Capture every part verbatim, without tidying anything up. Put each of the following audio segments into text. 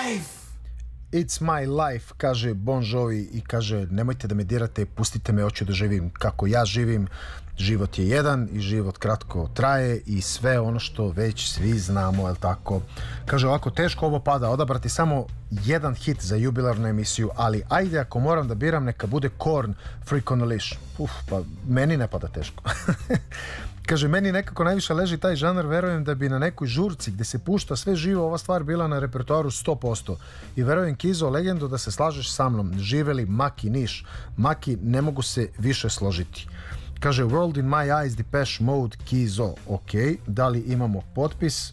life. It's my life, kaže Bon Jovi i kaže nemojte da me dirate, pustite me, hoću da živim kako ja živim. Život je jedan i život kratko traje i sve ono što već svi znamo, je li tako? Kaže ovako, teško ovo pada, odabrati samo jedan hit za jubilarnu emisiju, ali ajde ako moram da biram, neka bude Korn, Freak on a Leash. Uf, pa meni ne pada teško. Kaže, meni nekako najviše leži taj žanr, verujem da bi na nekoj žurci gde se pušta sve živo ova stvar bila na repertoaru sto posto. I verujem, Kizo, legendu, da se slažeš sa mnom. Živeli Maki, Niš. Maki, ne mogu se više složiti. Kaže, World in my eyes, Depeche Mode, Kizo. Ok, da li imamo potpis?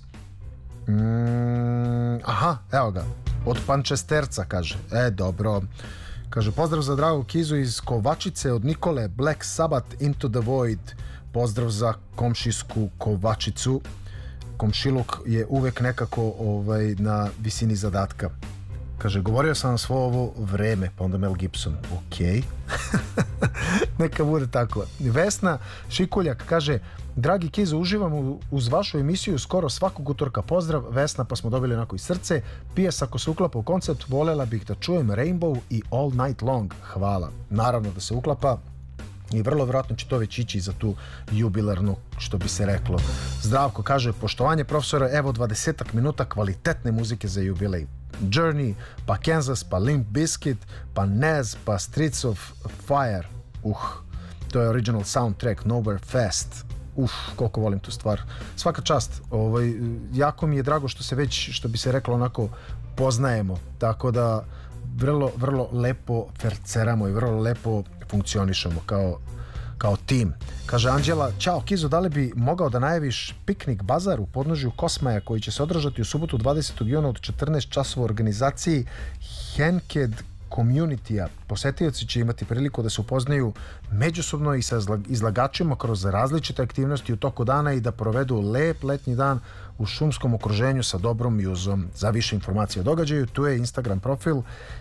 Mm, aha, evo ga. Od Pančesterca, kaže. E, dobro. Kaže, pozdrav za dragu Kizu iz Kovačice od Nikole, Black Sabbath, Into the Void. Pozdrav za komšijsku Kovačicu. Komšiluk je uvek nekako ovaj, na visini zadatka. Kaže, govorio sam vam svo ovo vreme, pa onda Mel Gibson. Ok. Neka bude tako. Vesna Šikuljak kaže, dragi Kizo, uživam uz vašu emisiju skoro svakog utorka. Pozdrav, Vesna, pa smo dobili onako i srce. P S ako se uklapa u koncept, volela bih da čujem Rainbow i All Night Long. Hvala. Naravno da se uklapa. I vrlo vjerojatno će to već ići za tu jubilarnu, što bi se reklo. Zdravko kaže, poštovanje profesora, evo dvadesetak minuta kvalitetne muzike za jubilej. Journey, pa Kansas, pa Limp Bizkit, pa Nez, pa Streets of Fire. Uh, to je original soundtrack, Nowhere Fast. Uf, koliko volim tu stvar. Svaka čast. Ovaj, jako mi je drago što se već, što bi se reklo, onako poznajemo. Tako da vrlo, vrlo lepo ferceramo i vrlo lepo funkcionišemo kao, kao tim. Kaže Anđela, ćao Kizo, da li bi mogao da najaviš piknik bazar u podnožju Kosmaja koji će se održati u subotu dvadesetog juna od četrnaest časova u organizaciji Henked Community-a. Posetioci će imati priliku da se upoznaju međusobno i sa izlagačima kroz različite aktivnosti u toku dana i da provedu lep letnji dan u šumskom okruženju sa dobrom muzom. Za više informacije o događaju tu je Instagram profil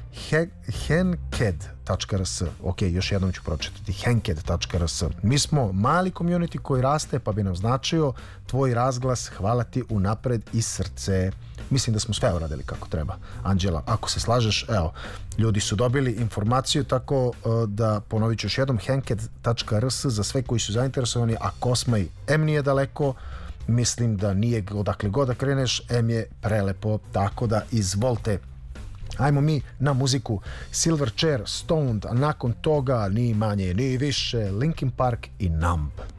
henked tačka r s. Ok, još jednom ću pročitati henked tačka r s. Mi smo mali community koji raste, pa bi nam značio tvoj razglas. Hvala ti unapred iz srce. Mislim da smo sve uradili kako treba. Anđela, ako se slažeš, evo, ljudi su dobili informaciju, tako da ponovit ću još jednom henked tačka r s za sve koji su zainteresovani, a Kosmaj em nije daleko, mislim da nije odakle god da kreneš, em je prelepo, tako da izvolite. Ajmo mi na muziku. Silverchair, Stoned, a nakon toga ni manje ni više Linkin Park i Numb.